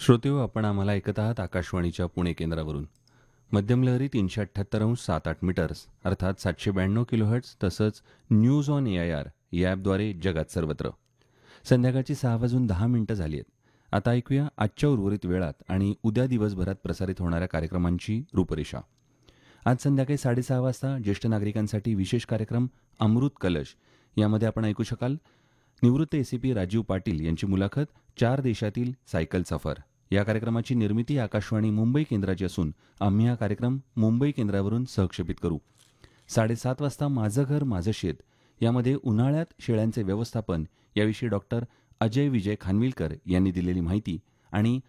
श्रोतेहो, आपण आम्हाला ऐकत आहात आकाशवाणीच्या पुणे केंद्रावरून. मध्यम लहरी 378.7 मीटर्स अर्थात 792 किलोहर्ट्ज तसंच न्यूज ऑन AIR या ॲपद्वारे जगात सर्वत्र. संध्याकाळची 6:10 झाली आहेत. आता ऐकूया आजच्या उर्वरित वेळात आणि उद्या दिवसभरात प्रसारित होणाऱ्या कार्यक्रमांची रूपरेषा. आज संध्याकाळी 6:30 वाजता ज्येष्ठ नागरिकांसाठी विशेष कार्यक्रम अमृत कलश यामध्ये आपण ऐकू शकाल निवृत्त ACP राजीव पाटील यांची मुलाखत 4 देशातील सायकल सफर. या कार्यक्रमाची निर्मिती आकाशवाणी मुंबई केंद्राची असून आम्ही हा कार्यक्रम मुंबई केंद्रावरून सहक्षेपित करू. 7:30 वाजता माझं घर माझं शेत यामध्ये उन्हाळ्यात शेळ्यांचे व्यवस्थापन याविषयी डॉक्टर अजय विजय खानविलकर यांनी दिलेली माहिती आणि